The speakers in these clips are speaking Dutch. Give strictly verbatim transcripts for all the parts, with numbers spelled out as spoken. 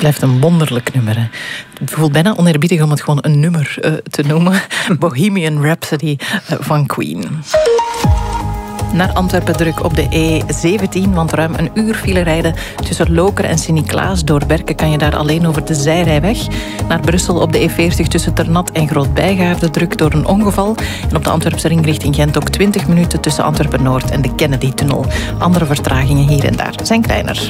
blijft een wonderlijk nummer. Hè. Het voelt bijna oneerbiedig om het gewoon een nummer uh, te noemen. Bohemian Rhapsody uh, van Queen. Naar Antwerpen druk op de E zeventien, want ruim een uur file rijden tussen Lokeren en Sint-Niklaas. Door Berken kan je daar alleen over de zijrijweg. Naar Brussel op de E veertig tussen Ternat en Groot-Bijgaarde druk door een ongeval. En op de Antwerpse ring richting Gent ook twintig minuten tussen Antwerpen-Noord en de Kennedy-tunnel. Andere vertragingen hier en daar zijn kleiner.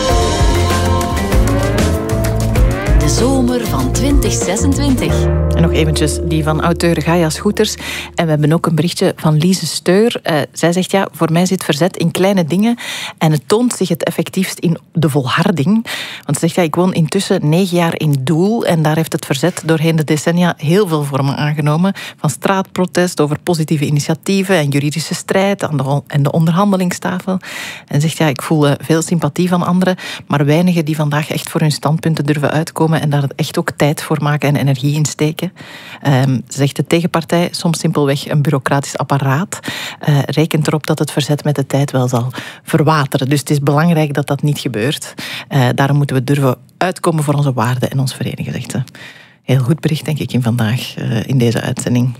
De zomer van twintig zesentwintig. En nog eventjes die van auteur Gaia Schoeters. En we hebben ook een berichtje van Lise Steur. Uh, zij zegt, ja, voor mij zit verzet in kleine dingen en het toont zich het effectiefst in de volharding. Want ze zegt, ja, ik woon intussen negen jaar in Doel en daar heeft het verzet doorheen de decennia heel veel vormen aangenomen. Van straatprotest over positieve initiatieven en juridische strijd aan de, en de onderhandelingstafel. En zegt, ja, ik voel uh, veel sympathie van anderen, maar weinigen die vandaag echt voor hun standpunten durven uitkomen en daar echt ook tijd voor maken en energie in steken. Um, zegt de tegenpartij, soms simpelweg een bureaucratisch apparaat. Uh, rekent erop dat het verzet met de tijd wel zal verwateren. Dus het is belangrijk dat dat niet gebeurt. Uh, daarom moeten we durven uitkomen voor onze waarden en ons verenigen, zegt ze. Heel goed bericht, denk ik, in vandaag, uh, in deze uitzending.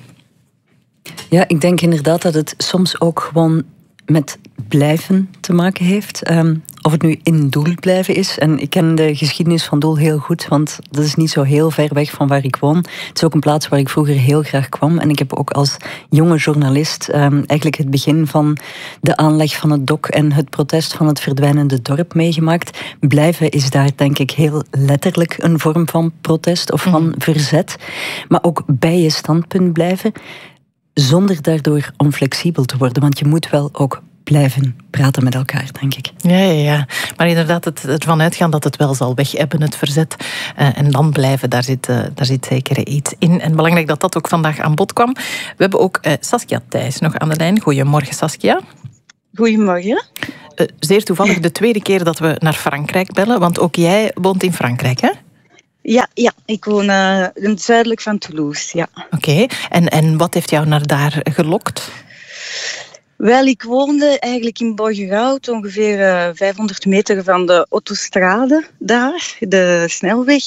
Ja, ik denk inderdaad dat het soms ook gewoon met blijven te maken heeft. Um, of het nu in Doel blijven is. En ik ken de geschiedenis van Doel heel goed, want dat is niet zo heel ver weg van waar ik woon. Het is ook een plaats waar ik vroeger heel graag kwam. En ik heb ook als jonge journalist um, eigenlijk het begin van de aanleg van het dok en het protest van het verdwijnende dorp meegemaakt. Blijven is daar denk ik heel letterlijk een vorm van protest of van verzet. Maar ook bij je standpunt blijven, zonder daardoor onflexibel te worden. Want je moet wel ook blijven praten met elkaar, denk ik. Ja, ja, ja. Maar inderdaad, het ervan uitgaan dat het wel zal weghebben, het verzet. Uh, en dan blijven, daar zit, uh, daar zit zeker iets in. En belangrijk dat dat ook vandaag aan bod kwam. We hebben ook uh, Saskia Thijs nog aan de lijn. Goedemorgen, Saskia. Goedemorgen. Uh, zeer toevallig de tweede keer dat we naar Frankrijk bellen, want ook jij woont in Frankrijk, hè? Ja, ja, ik woon uh, zuidelijk van Toulouse, ja. Oké, okay. en, en wat heeft jou naar daar gelokt? Wel, ik woonde eigenlijk in Borgerhout, ongeveer uh, vijfhonderd meter van de autostrade daar, de snelweg.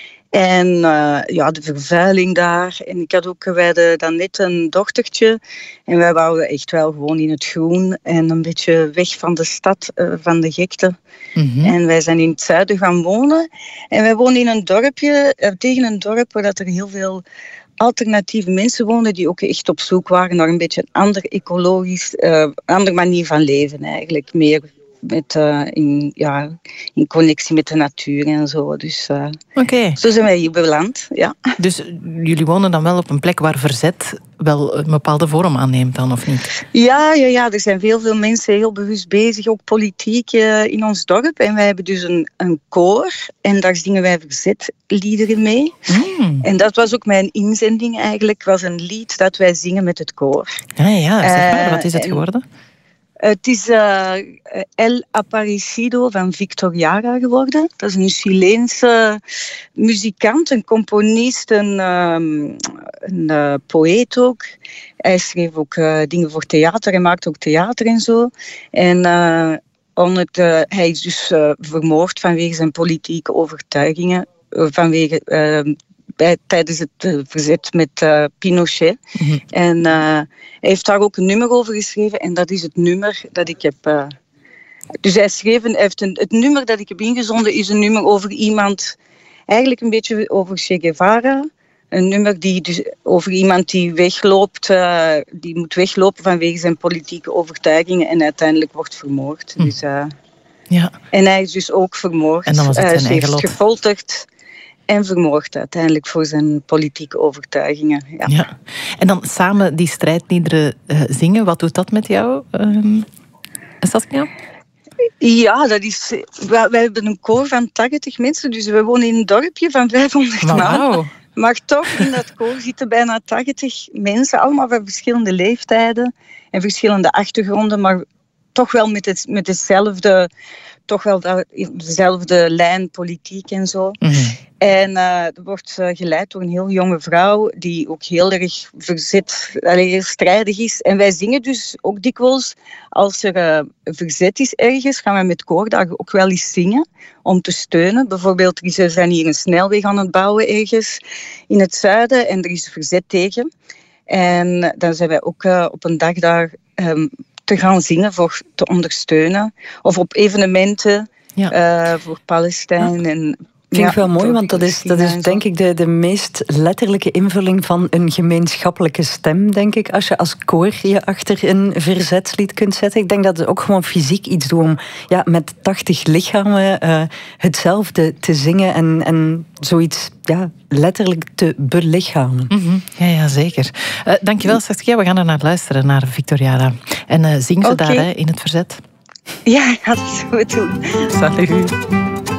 En uh, ja, de vervuiling daar. En ik had ook, wij hadden dan net een dochtertje. En wij wouden echt wel gewoon in het groen. En een beetje weg van de stad, uh, van de gekte. Mm-hmm. En wij zijn in het zuiden gaan wonen. En wij wonen in een dorpje, uh, tegen een dorp waar dat er heel veel alternatieve mensen woonden die ook echt op zoek waren naar een beetje een ander ecologisch, uh, andere manier van leven eigenlijk. Meer met, uh, in, ja, in connectie met de natuur en zo. Dus uh, okay. Zo zijn wij hier beland, ja. Dus jullie wonen dan wel op een plek waar verzet wel een bepaalde vorm aanneemt dan, of niet? Ja, ja, ja, er zijn veel, veel mensen heel bewust bezig, ook politiek uh, in ons dorp. En wij hebben dus een, een koor en daar zingen wij verzetliederen mee. Mm. En dat was ook mijn inzending eigenlijk, was een lied dat wij zingen met het koor. Ja, ja, zeg maar, uh, wat is het geworden? Het is uh, El Aparecido van Victor Jara geworden. Dat is een Chileense muzikant, een componist, een, um, een uh, poëet ook. Hij schreef ook uh, dingen voor theater, hij maakt ook theater en zo. En uh, on het, uh, hij is dus uh, vermoord vanwege zijn politieke overtuigingen, uh, vanwege... Uh, Bij, tijdens het uh, verzet met uh, Pinochet. Mm-hmm. En uh, hij heeft daar ook een nummer over geschreven. En dat is het nummer dat ik heb... Uh, dus hij schreef een, heeft een, het nummer dat ik heb ingezonden is een nummer over iemand... Eigenlijk een beetje over Che Guevara. Een nummer die dus over iemand die wegloopt... Uh, die moet weglopen vanwege zijn politieke overtuigingen... en uiteindelijk wordt vermoord. Mm. Dus, uh, ja. En hij is dus ook vermoord. En dan was het zijn uh, eigen lot. Gefolterd... En vermoord uiteindelijk voor zijn politieke overtuigingen. Ja. Ja. En dan samen die strijdliederen uh, zingen, wat doet dat met jou, um, Saskia? Ja, dat is... Wij, wij hebben een koor van tachtig mensen, dus we wonen in een dorpje van vijfhonderd man. Wow. Maar toch, in dat koor zitten bijna tachtig mensen, allemaal van verschillende leeftijden en verschillende achtergronden, maar toch wel met, het, met hetzelfde... toch wel dezelfde lijn, politiek en zo. Mm-hmm. En uh, dat wordt uh, geleid door een heel jonge vrouw die ook heel erg verzet, allee, strijdig is. En wij zingen dus ook dikwijls, als er uh, verzet is ergens, gaan we met koordagen ook wel eens zingen om te steunen. Bijvoorbeeld, er zijn hier een snelweg aan het bouwen ergens in het zuiden en er is verzet tegen. En dan zijn wij ook uh, op een dag daar um, te gaan zingen voor te ondersteunen. Of op evenementen ja. uh, voor Palestijn ja. en... Vind ik ja, wel mooi, want dat is, dat is denk ik de, de meest letterlijke invulling van een gemeenschappelijke stem, denk ik. Als je als koor je achter een verzetslied kunt zetten. Ik denk dat het ook gewoon fysiek iets doet om ja, met tachtig lichamen uh, hetzelfde te zingen en, en zoiets ja, letterlijk te belichamen. Mm-hmm. Ja, ja, zeker. Uh, dankjewel, Saskia. We gaan er naar luisteren, naar Victoriana. En uh, zing ze okay. daar hè, in het verzet. Ja, ik ga het zo doen. Salut.